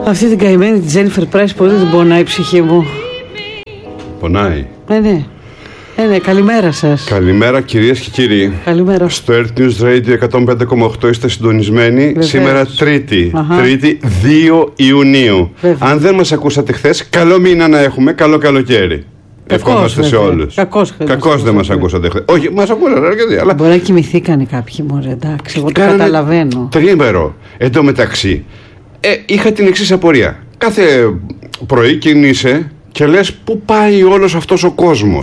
Αυτή την καημένη τη Τζένιφερ Πράις πολύ την πονάει η ψυχή μου. Πονάει. Ναι. Καλημέρα σας. Καλημέρα κυρίες και κύριοι. Καλημέρα. Στο Earth News Radio 105,8 είστε συντονισμένοι. Βεβαίως. Σήμερα Τρίτη 2 Ιουνίου. Βέβαια. Αν δεν μας ακούσατε χθες, καλό μήνα να έχουμε, καλό καλοκαίρι. Ευχόμαστε σε όλους. Κακώς δεν μας ακούσατε χθες. Όχι, μας ακούσατε αρκετοί. Αλλά... Μπορεί να κοιμηθήκανε κάποιοι, μωρέ, εντάξει, εγώ το καταλαβαίνω. Τρίμερο. Εν τω μεταξύ, είχα την εξής απορία. Κάθε πρωί κινείσαι και λες πού πάει όλος αυτός ο κόσμος.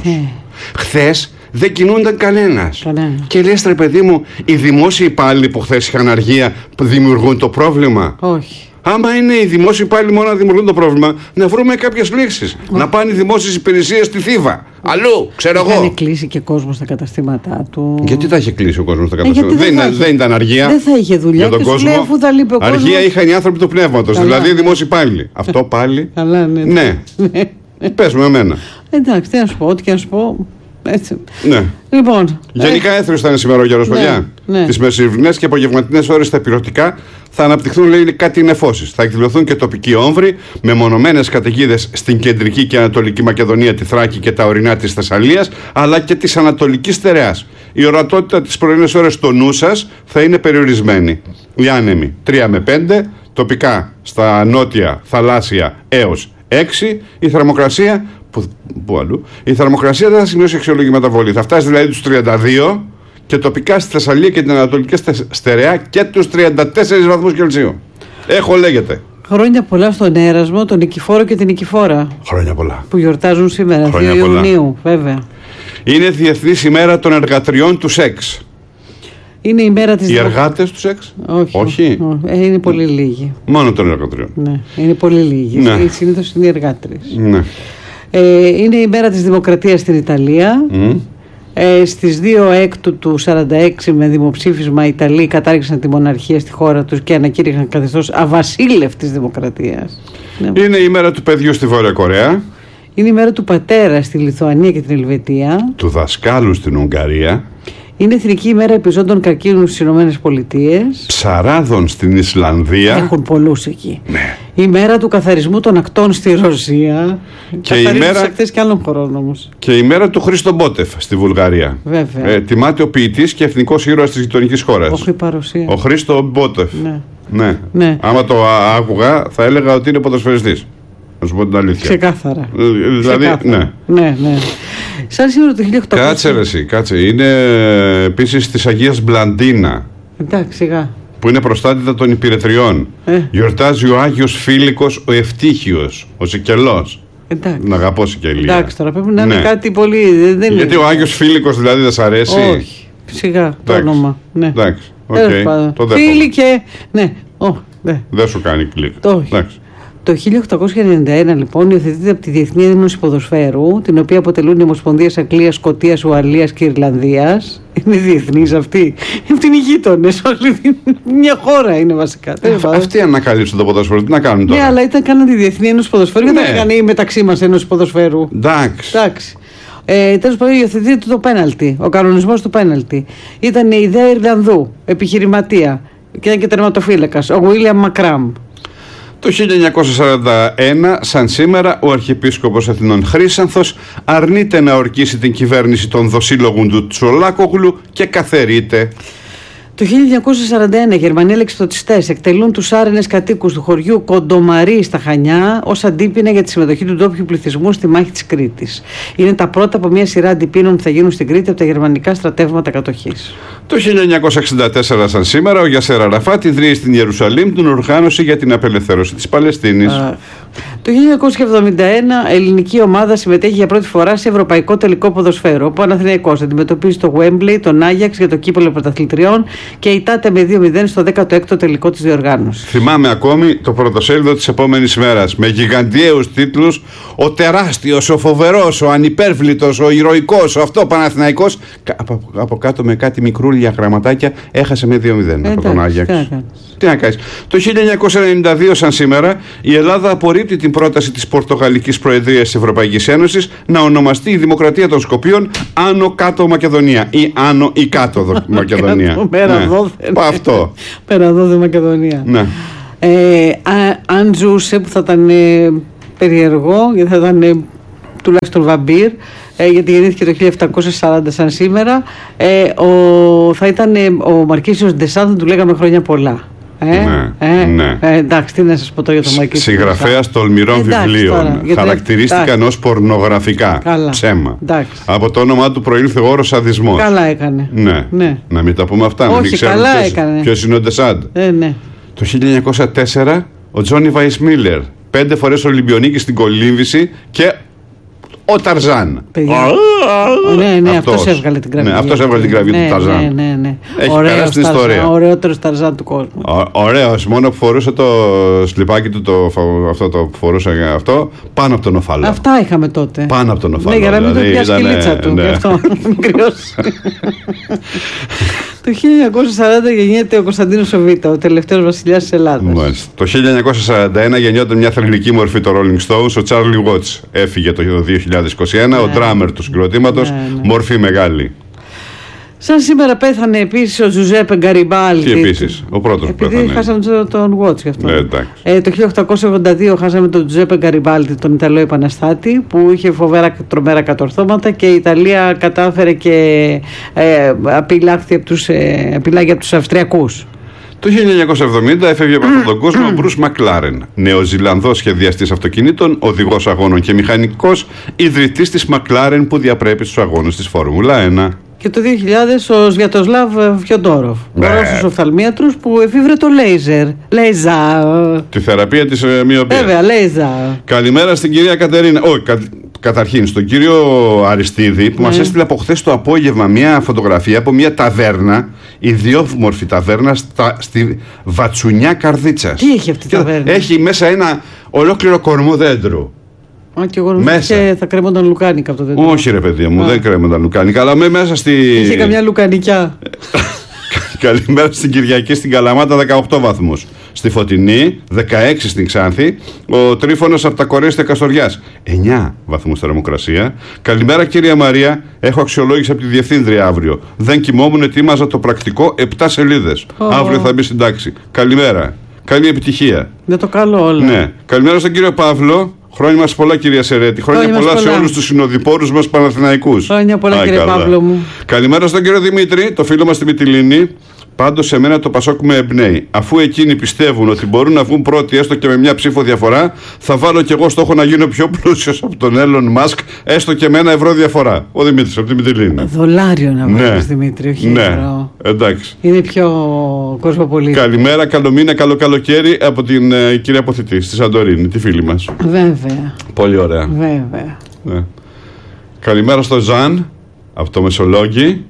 Χθες δεν κινούνταν κανένας. Και λες, ρε παιδί μου, οι δημόσιοι υπάλληλοι που χθες είχαν αργία δημιουργούν το πρόβλημα? Όχι. Άμα είναι οι δημόσιοι υπάλληλοι μόνο να δημιουργούν το πρόβλημα, να βρούμε κάποιες λύσεις. Να πάνε οι δημόσιες υπηρεσίες στη Θήβα. Αλλού, ξέρω εγώ. Είχε κλείσει και κόσμο στα καταστήματά του. Γιατί θα είχε κλείσει ο κόσμος στα καταστήματα? Δεν ήταν αργία. Δεν θα είχε δουλειά για τον κόσμο. Λέει, αφού θα λείπει ο κόσμος. Αργία είχαν οι άνθρωποι του πνεύματος, δηλαδή οι δημόσιοι υπάλληλοι. Αυτό πάλι. Καλά, ναι. Πες με εμένα. Εντάξει, τι να σου πω, ό,τι και να σου πω. Έτσι. Ναι. Λοιπόν, γενικά έθριος θα είναι σήμερα ο καιρός, παιδιά. Ναι. Τις μεσημβρινές και απογευματινές ώρες στα υπηρετικά θα αναπτυχθούν, λέει, κάτι νεφώσεις. Θα εκδηλωθούν και τοπικοί όμβροι με μονομένες καταιγίδες στην κεντρική και ανατολική Μακεδονία, τη Θράκη και τα ορεινά της Θεσσαλίας, αλλά και της Ανατολικής Στερεάς. Η ορατότητα τις πρωινές ώρες στο νου σας θα είναι περιορισμένη. Οι άνεμοι 3 με 5, τοπικά στα νότια θαλάσσια έως 6, η θερμοκρασία. Πού αλλού? Η θερμοκρασία δεν θα σημειώσει αξιολογική μεταβολή. Θα φτάσει δηλαδή τους 32 και στη Θεσσαλία και την Ανατολική Στερεά και τους 34 βαθμούς Κελσίου. Λέγεται. Χρόνια πολλά στον Έρασμο, τον Νικηφόρο και την Νικηφόρα. Χρόνια πολλά. Που γιορτάζουν σήμερα, 2 Ιουνίου, βέβαια. Είναι Διεθνής ημέρα των εργατριών του σεξ. Είναι η μέρα της... Οι εργάτες του σεξ? Όχι. Είναι πολύ λίγοι. Μόνο των εργατριών. Ναι, είναι πολύ λίγοι. Ναι. Συνήθως είναι οι εργάτρες. Ναι. Είναι η μέρα της Δημοκρατίας στην Ιταλία. Στις 2 Έκτου του 46 με δημοψήφισμα οι Ιταλοί κατάργησαν τη μοναρχία στη χώρα τους και ανακήρυξαν καθεστώς αβασίλευτης δημοκρατίας. Είναι η μέρα του παιδιού στη Βόρεια Κορέα. Είναι η μέρα του πατέρα στη Λιθουανία και την Ελβετία. Του δασκάλου στην Ουγγαρία. Είναι Εθνική ημέρα επιζώντων καρκίνου στις Ηνωμένες Πολιτείες. Ψαράδων στην Ισλανδία. Έχουν πολλούς εκεί. Ναι. Η μέρα του καθαρισμού των ακτών στη Ρωσία. Και η μέρα ακτές και άλλων χωρών όμως. Και η μέρα του Χρήστο Μπότεφ στη Βουλγαρία. Βέβαια. Τιμάται ο ποιητής και εθνικός ήρωας της γειτονικής χώρας. Όχι παρουσία. Ο Χρήστο Μπότεφ. Ναι. Άμα το άκουγα θα έλεγα ότι είναι ποδοσφαιριστής. Να σου πω την αλήθεια. Ξεκάθαρα. Δηλαδή, ναι. Σαν σήμερα το 1800. Κάτσε. Είναι επίσης της Αγίας Μπλαντίνα. Εντάξει, σιγά. Που είναι προστάτητα των υπηρετριών. Γιορτάζει ο Άγιος Φίλικος ο Ευτύχιος, ο Σικελός. Εντάξει. Να αγαπώ Σικελία. Εντάξει, τώρα πρέπει να είναι κάτι πολύ. Γιατί ο Άγιος Φίλικος δηλαδή δεν σ' αρέσει? Όχι. Σιγά το όνομα. Ναι. Εντάξει. Φίλικε. Ναι. Δεν σου κάνει κλικ. Το 1891 λοιπόν υιοθετείται από τη Διεθνή Ένωση Ποδοσφαίρου, την οποία αποτελούν οι Ομοσπονδίες Αγγλίας, Σκωτίας, Ουαλίας και Ιρλανδίας. Είναι διεθνής αυτή. Αυτή είναι οι γείτονες. Μια χώρα είναι βασικά. Αυτοί ανακαλύψαν το ποδοσφαίρο. Τι να κάνουν τώρα? Ναι, αλλά κάναν τη Διεθνή Ένωση Ποδοσφαίρου. Δεν έκανε η μεταξύ μας Ένωση Ποδοσφαίρου. Εντάξει. Τέλος πάντων, υιοθετείται το πέναλτι. Ο κανονισμός του πέναλτι. Ήταν η ιδέα Ιρλανδού, επιχειρηματία. Και ήταν και τερματοφύλακας, ο Βίλιαμ Μακράμ. Το 1941, σαν σήμερα, ο Αρχιεπίσκοπος Αθηνών Χρύσανθος αρνείται να ορκίσει την κυβέρνηση των δοσύλλογων του Τσολάκογλου και καθαιρείται. Το 1941 οι Γερμανοί αλεξιπτωτιστές εκτελούν τους άρενες κατοίκους του χωριού Κοντομαρί στα Χανιά ως αντίπεινα για τη συμμετοχή του ντόπιου πληθυσμού στη μάχη της Κρήτης. Είναι τα πρώτα από μια σειρά αντιπίνων που θα γίνουν στην Κρήτη από τα γερμανικά στρατεύματα κατοχής. Το 1964, σαν σήμερα, ο Γιασέρ Αραφάτ ιδρύει στην Ιερουσαλήμ την οργάνωση για την απελευθέρωση της Παλαιστίνης. Το 1971 ελληνική ομάδα συμμετέχει για πρώτη φορά σε ευρωπαϊκό τελικό ποδοσφαίρο. Ο Παναθηναϊκός αντιμετωπίζει το Wembley, τον Άγιαξ για το κύπελλο πρωταθλητριών και ητάται με 2-0 στο 16ο τελικό της διοργάνωσης. Θυμάμαι ακόμη το πρωτοσέλιδο της επόμενης ημέρας με γιγαντιαίους τίτλους: ο τεράστιος, ο φοβερός, ο ανυπέρβλητος, ο ηρωικός, ο αυτό Παναθηναϊκός. Από κάτω με κάτι μικρούλια γραμματάκια έχασε με 2-0 από τον Άγιαξ. Τι να κάνεις. Το 1992, σαν σήμερα, η Ελλάδα απορρίπτει την πρόταση της Πορτογαλικής Προεδρίας της Ευρωπαϊκής Ένωσης να ονομαστεί η Δημοκρατία των Σκοπίων Άνω Κάτω Μακεδονία ή Άνω ή Κάτω Μακεδονία. Πέρα δόθε. Αυτό. Πέρα δόθε Μακεδονία. Ναι. αν ζούσε, που θα ήταν περίεργο, γιατί θα ήταν τουλάχιστον βαμπύρ, γιατί γεννήθηκε το 1740 σαν σήμερα, θα ήταν ο Μαρκίσιος Ντεσάν, θα του λέγαμε χρόνια πολλά. Εντάξει, τι να σας πω τώρα για το Μαρκίσιο. Συγγραφέας τολμηρών βιβλίων. Χαρακτηρίστηκαν ως πορνογραφικά. Ψέμα. Από το όνομά του προήλθε ο όρος σαδισμός. Καλά έκανε. Ναι. Να μην τα πούμε αυτά. Όχι, καλά έκανε. Ποιος είναι ο Ντεσάντ. Το 1904 ο Τζόνι Βαϊσμίλερ, 5 φορές Ολυμπιονίκης στην κολύμβηση και ο Ταρζάν. Ναι, αυτός έβγαλε την γραφή. Ναι, αυτός έβγαλε την γραφή του Ταρζάν. Ναι. Έχει περάσει την ιστορία. Ο ωραιότερος Ταρζάν του κόσμου. Ωραίος, μόνο που φορούσε το σλιπάκι του, αυτό το φορούσε αυτό, πάνω από τον οφαλό. Αυτά είχαμε τότε. Πάνω από τον οφαλό. Ναι, για να μην το πιάσει η σκυλίτσα του. Γι' αυτό μικρός. Το 1940 γεννιέται ο Κωνσταντίνος ο Β', ο τελευταίος βασιλιάς της Ελλάδας. Το 1941 γεννιόταν μια θρυλική μορφή το Rolling Stones, ο Charlie Watts. Έφυγε το 2021, ο ντράμερ του συγκροτήματος, μορφή μεγάλη. Σαν σήμερα πέθανε επίσης ο Τζουζέπε Γκαριμπάλντι. Τι επίσης, ο πρώτος που πέθανε. Επειδή χάσαμε τον Watts γι' αυτό. Το 1882 χάσαμε τον Τζουζέπε Γκαριμπάλντι, τον Ιταλό επαναστάτη, που είχε φοβερά τρομερά κατορθώματα και η Ιταλία κατάφερε και απειλάγει από τους Αυστριακούς. Το 1970 έφευγε από τον κόσμο ο Μπρους Μακλάρεν, Νεοζηλανδός σχεδιαστής αυτοκινήτων, οδηγός αγώνων και μηχανικός, ιδρυτής της Μακλάρεν που διαπρέπει στους αγώνες της Φόρμουλα 1. Και το 2000 ο Σβιατοσλάβ Φιοντόροφ, ο Ρώσος οφθαλμίατρος που εφήβρε το λέιζερ. Τη θεραπεία της μοιοπίας. Βέβαια, λέιζερ. Καλημέρα στην κυρία Κατερίνα. Καταρχήν, στον κύριο Αριστίδη που μας έστειλε από χθες το απόγευμα μια φωτογραφία από μια ταβέρνα, ιδιόμορφη ταβέρνα στη Βατσουνιά Καρδίτσας. Τι έχει αυτή η ταβέρνα? Έχει μέσα ένα ολόκληρο κορμό δέντρου. Και εγώ νομίζω θα κρέμονταν λουκάνικα από το δέντρο. Όχι ρε παιδί μου, δεν κρέμονταν λουκάνικα, αλλά μέσα στη... Είχε καμιά λουκανικιά. Καλημέρα στην Κυριακή στην Καλαμάτα 18 βαθμούς. Στη Φωτεινή 16 στην Ξάνθη. Ο Τρίφωνος από τα Κορέσια Καστοριάς 9 βαθμούς θερμοκρασία. Καλημέρα κυρία Μαρία. Έχω αξιολόγηση από τη Διευθύντρια αύριο. Δεν κοιμόμουν, ετοίμαζα το πρακτικό 7 σελίδες. Αύριο θα μπει στην τάξη. Καλημέρα. Καλή επιτυχία. Δεν το καλό όλα. Ναι. Καλημέρα στον κύριο Παύλο. Χρόνια μας πολλά κυρία Σερέτη. Χρόνια πολλά σε όλους τους συνοδοιπόρους μας Παναθηναϊκούς. Χρόνια πολλά κύριε Παύλο μου. Καλημέρα στον κύριο Δημήτρη, το φίλο μας στη Μυτιλήνη. Πάντως σε μένα το Πασόκ με εμπνέει. Αφού εκείνοι πιστεύουν ότι μπορούν να βγουν πρώτοι έστω και με μια ψήφο διαφορά, θα βάλω κι εγώ στόχο να γίνω πιο πλούσιος από τον Έλλον Μάσκ, έστω και με €1 διαφορά. Ο Δημήτρης από τη Μυτιλήνη. Δολάριο να βάλεις Δημήτρη, όχι ευρώ. Εντάξει. Είναι πιο κοσμοπολίτη. Καλημέρα, καλό μήνα, καλό καλοκαίρι από την κυρία Αποθητή στη Σαντορίνη, τη φίλη μας. Βέβαια. Πολύ ωραία. Βέβαια. Ναι. Καλημέρα στο Ζαν από το Μεσολόγγι.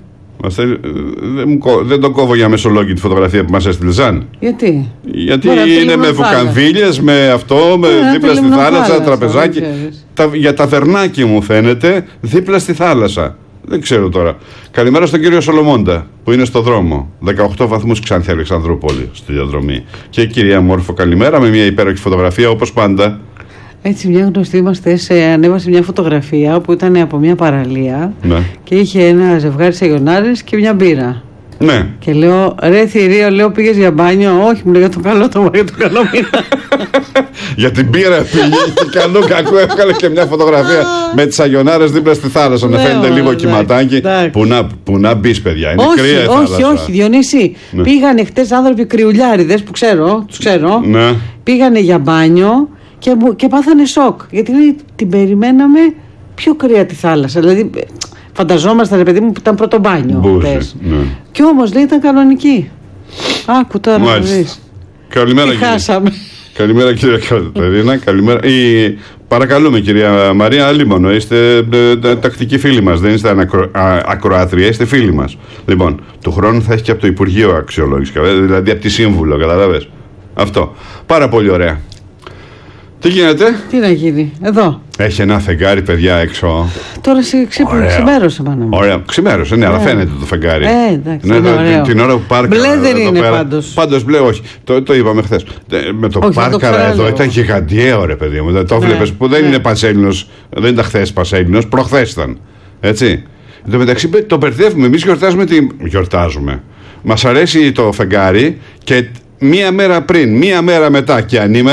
Δεν τον κόβω για Μεσολόγγι τη φωτογραφία που μας έστειλε Ζαν. Γιατί είναι με βουκανδύλιες, με αυτό, με δίπλα στη θάλασσα, τραπεζάκι. Για ταβερνάκι μου φαίνεται, δίπλα στη θάλασσα. Δεν ξέρω τώρα. Καλημέρα στον κύριο Σολομώντα που είναι στο δρόμο. 18 βαθμούς Ξάνθη Αλεξανδρούπολη στη διαδρομή. Και η κυρία Μόρφο, καλημέρα με μια υπέροχη φωτογραφία όπως πάντα. Έτσι, μια γνωστή μας ανέβασε μια φωτογραφία που ήταν από μια παραλία και είχε ένα ζευγάρι σαγιονάρες και μια μπύρα. Ναι. Και λέω, ρε Θηρίο, λέω, πήγες για μπάνιο? Όχι, μου λέει, για το καλό μήνα. Για την μπύρα πήγε και καλό κακό έβγαλε και μια φωτογραφία με τις σαγιονάρες δίπλα στη θάλασσα. Να φαίνεται λίγο κυματάκι. Που να μπεις, παιδιά, είναι κρύα η θάλασσα. Όχι, Διονύση. Πήγανε χτες άνθρωποι κρυουλιάριδες που τους ξέρω. Πήγανε για μπάνιο και πάθανε σοκ. Γιατί την περιμέναμε πιο κρύα τη θάλασσα. Δηλαδή, φανταζόμασταν, ρε παιδί μου, που ήταν πρώτο μπάνιο. Και όμως λέει ήταν κανονική. Άκου τώρα να δεις. Καλημέρα, τι χάσαμε. Καλημέρα κυρία Κατερίνα. Καλημέρα. Παρακαλούμε κυρία Μαρία, αλίμονο. Είστε τακτικοί φίλοι μας. Δεν είστε ακροάτρια, είστε φίλοι μας. Λοιπόν, του χρόνου θα έχει και από το Υπουργείο αξιολόγηση. Δηλαδή από τη Σύμβουλο, καταλαβες. Αυτό. Πάρα πολύ ωραία. Τι γίνεται? Τι να γίνει, εδώ. Έχει ένα φεγγάρι, παιδιά, έξω. Τώρα ξημέρωσε πάνω μου. Ωραία, ξημέρωσε, ναι, αλλά φαίνεται το φεγγάρι. Εντάξει, την ώρα που πάρκαρα. Μπλε δεν είναι πάντως. Πάντως μπλε, όχι. Το είπαμε χθες. Με το πάρκαρα εδώ ήταν γιγαντιαίο, ρε παιδί μου. Το βλέπεις που δεν είναι Πανσέλινος, δεν ήταν χθες Πανσέλινος, προχθές ήταν. Έτσι. Εν τω μεταξύ το μπερδεύουμε. Εμείς γιορτάζουμε. Μας αρέσει το φεγγάρι και μία μέρα πριν, μία μέρα μετά και ανήμερα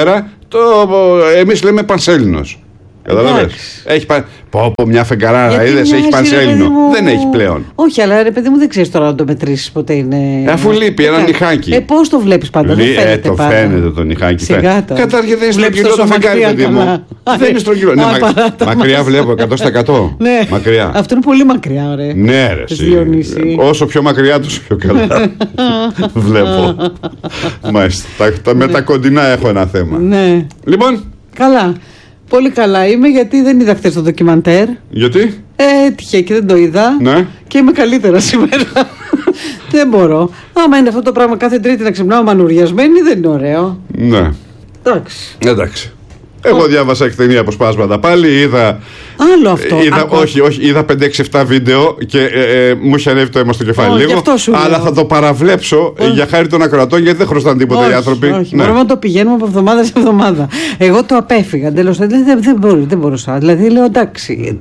Εμείς λέμε Πανσέλινος. Καταλαβαίνεις. Έχει μια φεγγαράρα, είδες, έχει Πανσέλινο. Δεν έχει πλέον. Όχι, αλλά ρε παιδί μου, δεν ξέρεις τώρα να το μετρήσεις ποτέ είναι. Αφού λείπει ένα νυχάκι. Πώς το βλέπεις πάντα, δεν φαίνεται το πάντα. Φαίνεται το νυχάκι. Καταρχήν δεν είναι στρογγυλό το φεγγάρι, παιδί μου. Δεν είναι στρογγυλό. Μακριά βλέπω 100%. Μακριά. Αυτό είναι πολύ μακριά, ωραία. Ναι, ρε. Όσο πιο μακριά, τόσο πιο καλά. Βλέπω. Μάλιστα. Με τα κοντινά έχω ένα θέμα. Λοιπόν. Καλά. Πολύ καλά είμαι, γιατί δεν είδα χθες το ντοκιμαντέρ. Γιατί? Έτυχε και δεν το είδα. Ναι. Και είμαι καλύτερα σήμερα. Δεν μπορώ. Άμα είναι αυτό το πράγμα κάθε Τρίτη να ξυπνάω μανουριασμένη, δεν είναι ωραίο. Ναι. Εντάξει. Εγώ διάβασα εκτενή αποσπάσματα πάλι, είδα. Άλλο αυτό. Είδα 5-6-7 βίντεο και μου είχε ανέβει το αίμα στο κεφάλι λίγο. Αλλά θα το παραβλέψω για χάρη των ακροατών, γιατί δεν χρωστάνε τίποτα οι άνθρωποι. Όχι, μπορούμε να το πηγαίνουμε από εβδομάδα σε εβδομάδα. Εγώ το απέφυγα εντελώς. Δεν μπορούσα. Δηλαδή λέω εντάξει.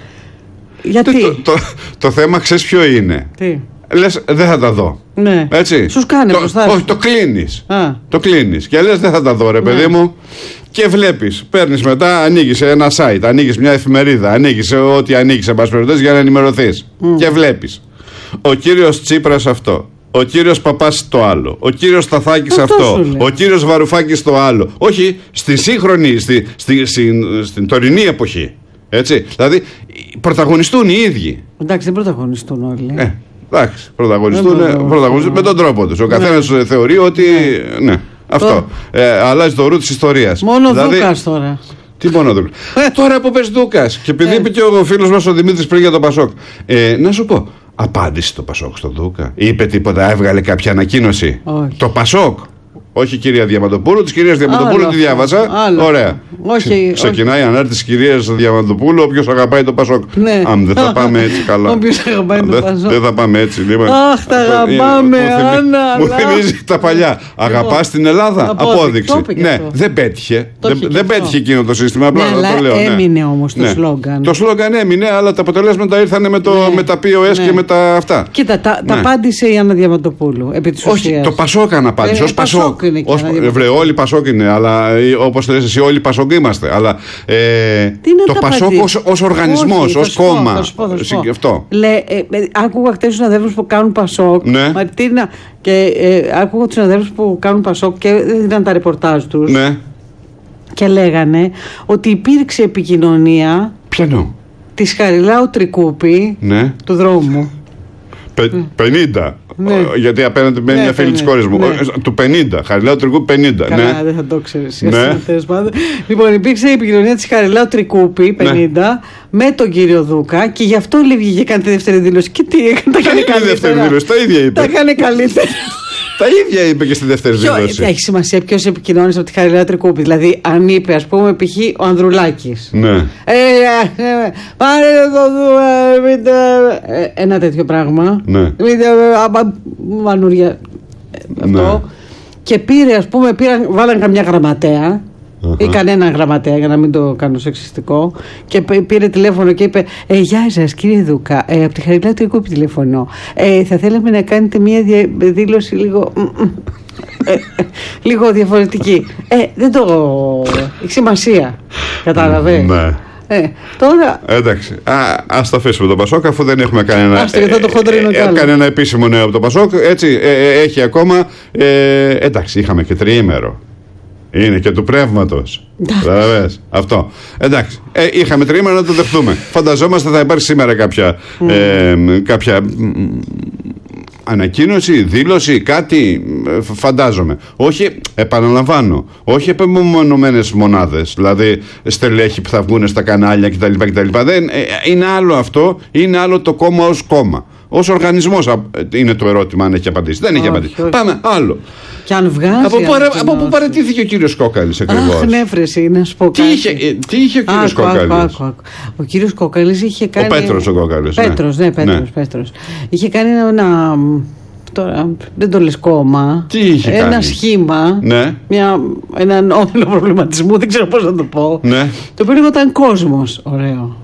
Γιατί? Το θέμα ξέρεις ποιο είναι? Τι? Λες δεν θα τα δω. Ναι. Έτσι. Σου κάνει μπροστά. Όχι, το κλείνεις. Και λες δεν θα τα δω, ρε παιδί μου. Και βλέπεις, παίρνεις μετά, ανοίγεις ένα site, ανοίγεις μια εφημερίδα, ανοίγεις ό,τι ανοίγεις εν πάση περιπτώσει για να ενημερωθείς. Και βλέπεις ο κύριος Τσίπρας αυτό, ο κύριος Παπάς το άλλο, ο κύριος Σταθάκης αυτό, ο κύριος Βαρουφάκης το άλλο. Όχι, στη σύγχρονη, στην τωρινή εποχή. Έτσι. Δηλαδή, πρωταγωνιστούν οι ίδιοι. Εντάξει, δεν πρωταγωνιστούν όλοι. Εντάξει, πρωταγωνιστούν με τον τρόπο τους. Ο καθένας θεωρεί ότι. Ναι. Αυτό. Αλλάζει το ρου της ιστορίας. Μόνο Δούκας τώρα. Τι μόνο Δούκας? Τώρα που πες Δούκας. Και επειδή είπε και ο φίλος μας ο Δημήτρης πριν για το Πασόκ. Να σου πω, απάντησε το Πασόκ στο Δούκα? Είπε τίποτα, έβγαλε κάποια ανακοίνωση? Όχι. Το Πασόκ. Όχι η κυρία Διαμαντοπούλου, της κυρίας Διαμαντοπούλου τη διάβασα. Ωραία. Ξεκινάει η ανάρτηση της κυρίας Διαμαντοπούλου, όποιος αγαπάει το Πασόκ. Ναι. Δεν θα πάμε έτσι καλά. Όποιος αγαπάει το Πασόκ. Δεν θα πάμε έτσι. Αχ, τα αγαπάμε, Άννα. Μου θυμίζει τα παλιά. Αγαπάς την Ελλάδα? Απόδειξη. Ναι, δεν πέτυχε. Δεν πέτυχε εκείνο το σύστημα. Απλά το λέω. Έμεινε όμως το σλόγγαν. Το σλόγγαν έμεινε, αλλά τα αποτελέσματα ήρθαν με τα POS και με τα αυτά. Κοίτα, τα απάντησε η Άννα Διαμαντοπούλου. Όχι, το Πασόκ αναπάντησε. Ως Πασόκ. Όλοι Πασόκ είναι, αλλά όπως λες εσύ, όλοι Πασόκ είμαστε. Αλλά το Πασόκ ως οργανισμός, ως κόμμα. Αυτό. Άκουγα χτες τους συναδέλφους που κάνουν Πασόκ. Ναι. Μαρτίνα, και άκουγα τους συναδέλφους που κάνουν Πασόκ και δεν ήταν τα ρεπορτάζ τους. Ναι. Και λέγανε ότι υπήρξε επικοινωνία. Ποιανού? Της Χαριλάου Τρικούπη, ναι, του δρόμου. 50. Ναι. Γιατί απέναντι με μια φίλη της κόρης μου. Του 50. Χαριλάου Τρικούπη 50. Καλά, ναι, δεν θα το ξέρεις. Ναι. Λοιπόν, υπήρξε η επικοινωνία της Χαριλάου Τρικούπη 50 με τον κύριο Δούκα, και γι' αυτό λίγη και κάνει τη δεύτερη δήλωση. Και τι έκανε? Τα έκανε καλύτερα. Τα ίδια είπε. Τα έκανε καλύτερα. Τα ίδια είπε και στη δεύτερη δήλωση. Έχει σημασία ποιος επικοινώνησε από τη Χαριλάου Τρικούπη. Δηλαδή, αν είπε, ας πούμε, π.χ. ο Ανδρουλάκης. Ναι. Πάρε το ένα τέτοιο πράγμα. Ναι. Μανουριά. Αυτό. Και πήρε, ας πούμε, βάλαν καμιά γραμματέα. Ή κανένα γραμματέα, για να μην το κάνω σεξιστικό, και πήρε τηλέφωνο και είπε: γεια σας κύριε Δούκα, από τη Χαριλάου Τρικούπη τηλεφωνώ. Θα θέλαμε να κάνετε μια δήλωση λίγο διαφορετική. Δεν το έχει σημασία. Κατάλαβε. Ναι. Τώρα. Εντάξει. Ας το αφήσουμε το Πασόκ, αφού δεν έχουμε κανένα επίσημο νέο από το Πασόκ. Έτσι, έχει ακόμα. Εντάξει, είχαμε και τριήμερο. Είναι και του πνεύματος. Καταλαβες. Αυτό. Εντάξει. Είχαμε τριήμερο να το δεχτούμε. Φανταζόμαστε θα υπάρχει σήμερα κάποια ανακοίνωση, δήλωση, κάτι. Φαντάζομαι. Όχι, επαναλαμβάνω, όχι επεμονωμένες μονάδες. Δηλαδή στελέχη που θα βγουν στα κανάλια κτλ. Δεν, είναι άλλο αυτό, είναι άλλο το κόμμα ως κόμμα. Ως οργανισμός είναι το ερώτημα, αν έχει απαντήσει. Δεν έχει απαντήσει. Πάμε άλλο. Και αν βγάζει. Από πού παραιτήθηκε ο κύριος Κόκαλης ακριβώς? Αχ, νέφρεση, να σου πω κάτι. Τι είχε ο κύριος Κόκαλης? Ο κύριος Κόκαλης είχε κάνει. Ο Πέτρος ο Κόκαλης. Πέτρος. Είχε κάνει ένα. Τώρα δεν το λες κόμμα. Τι είχε κάνει? Ένα σχήμα. Ναι. Έναν όμιλο προβληματισμού, δεν ξέρω πώς να το πω. Ναι. Το οποίο ήταν Κόσμος. Ωραίο.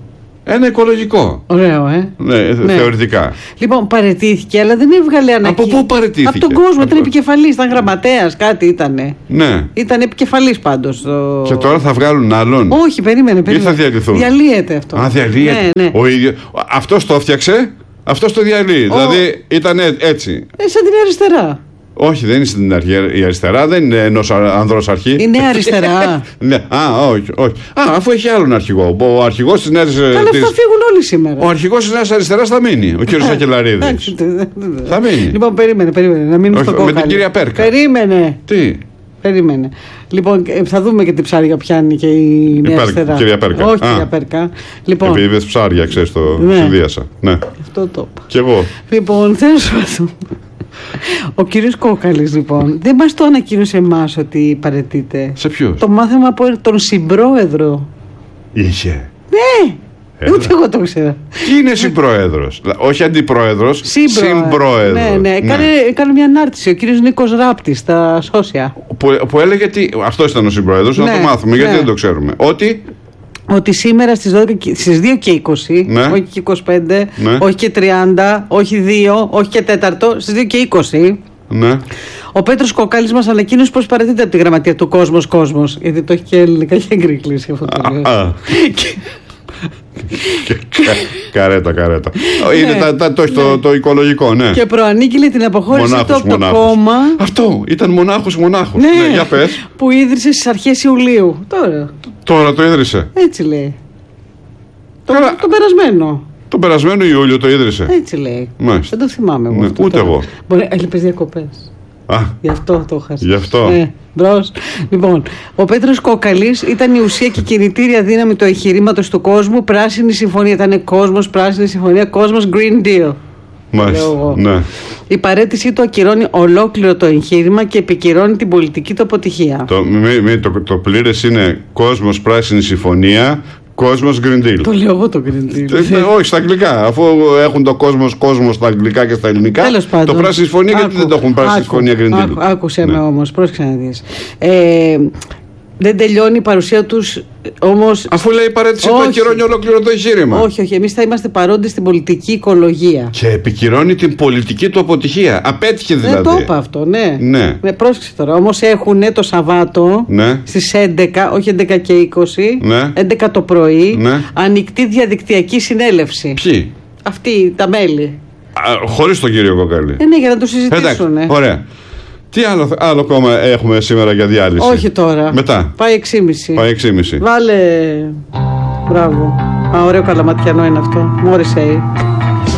Ένα οικολογικό. Ωραίο, Ναι, θεωρητικά. Λοιπόν, παραιτήθηκε, αλλά δεν έβγαλε ανακοίνωση. Από πού παραιτήθηκε? Από τον κόσμο, ήταν επικεφαλής, ήταν γραμματέας, κάτι ήτανε. Ναι. Ήταν επικεφαλής πάντως. Και τώρα θα βγάλουν άλλον? Όχι, περίμενε. Ή θα διαλυθούν? Διαλύεται αυτό. Α, διαλύεται. Ναι. Ο ίδιος. Αυτός το έφτιαξε, αυτός το διαλύει. Δηλαδή ήταν έτσι. Σαν την αριστερά. Όχι, δεν είναι στην αρχή. Η αριστερά δεν είναι ενός ανδρός αρχή. Είναι αριστερά. Ναι. Όχι. Αφού έχει άλλον αρχηγό. Ο αρχηγός της Νέας. Καλά, θα φύγουν όλοι σήμερα. Ο αρχηγός της Νέας Αριστεράς θα μείνει. Ο κύριος Σακελαρίδης. Θα μείνει. Λοιπόν, περίμενε. Να μείνουμε στο κόκκαλι. Με την κυρία Πέρκα. Περίμενε. Τι? Περίμενε. Λοιπόν, θα δούμε και τι ψάρια πιάνει και η Νέα Αριστερά. Κυρία Πέρκα. Όχι, κυρία Πέρκα. Λοιπόν, επειδή είδες ψάρια, ξέρεις, το συνδύασα. Ναι. Αυτό το είπα. Κι εγώ. Λοιπόν, θέλω να ο κύριος Κόκκαλης, λοιπόν, δεν μας το ανακοίνωσε εμάς ότι παραιτείται. Σε ποιους? Το μάθαμε από τον συμπρόεδρο. Είχε. Ναι. Ούτε εγώ το ξέρω. Τι είναι συμπρόεδρος? Όχι αντιπρόεδρος. Συμπρόεδρος. Ναι. Έκανε μια ανάρτηση ο κύριος Νίκος Ράπτης στα σώσια. Που έλεγε ότι. Αυτό ήταν ο συμπρόεδρος. Να το μάθουμε, γιατί δεν το ξέρουμε. Ότι σήμερα στις 2 και 20, όχι και 25, όχι και 30, όχι 2, όχι και 4, στις 2 και 20, ο Πέτρος Κοκκάλης μας ανακοίνωσε πως παραιτείται από τη γραμματεία του Κόσμος. Γιατί το έχει και ελληνικά και εγκρικλήσει αυτό το λέω. Καρέτα. Είναι το οικολογικό, ναι. Και προανήγγειλε την αποχώρηση του από το κόμμα. Αυτό, ήταν μονάχος. Ναι, για πες. Που ίδρυσε στις αρχές Ιουλίου. Τώρα το ίδρυσε. Έτσι λέει. Το περασμένο. Τον περασμένο Ιούλιο το ίδρυσε. Έτσι λέει. Δεν το θυμάμαι εγώ. Ούτε εγώ. Μπορεί, έλειπες διακοπές. Γι' αυτό το χάσα. Γι' αυτό. Μπρος. Λοιπόν, ο Πέτρος Κόκκαλης ήταν η ουσία και κινητήρια δύναμη του εγχειρήματος του κόσμου. Πράσινη συμφωνία. Ήταν κόσμος, πράσινη συμφωνία, κόσμος, Green Deal. Μάλιστα. Ναι. Η παραίτησή του ακυρώνει ολόκληρο το εγχείρημα και επικυρώνει την πολιτική του αποτυχία. Το πλήρες είναι κόσμος, πράσινη συμφωνία. Κόσμος Green Deal. Το λέω εγώ το Green Deal. Όχι, στα αγγλικά. Αφού έχουν το κόσμος στα αγγλικά και στα ελληνικά. Τέλος πάντων. Το πράσινη συμφωνία, γιατί δεν το έχουν πράσινη συμφωνία Green Deal. Άκουσε με όμως, πρόσεξε να δεις. Δεν τελειώνει η παρουσία τους όμως. Αφού λέει η παρέτηση του ακυρώνει ολόκληρο το εγχείρημα. Όχι, εμείς θα είμαστε παρόντες στην πολιτική οικολογία. Και επικυρώνει την πολιτική του αποτυχία. Απέτυχε δηλαδή. Το είπα αυτό, ναι. Πρόσεξε τώρα. Όμως έχουν το Σαββάτο στις 11, όχι 11 και 20, 11 το πρωί, ανοιχτή διαδικτυακή συνέλευση. Ποιοι? Αυτοί τα μέλη. Χωρίς τον κύριο Κοκκάλη. Ναι, για να το συζητήσουν. Ωραία. Τι άλλο κόμμα έχουμε σήμερα για διάλυση? Όχι τώρα. Μετά. Πάει 6,5. Πάει 6,5. Βάλε. Μπράβο. Ωραίο καλαματιανό είναι αυτό. Μόρισεϊ.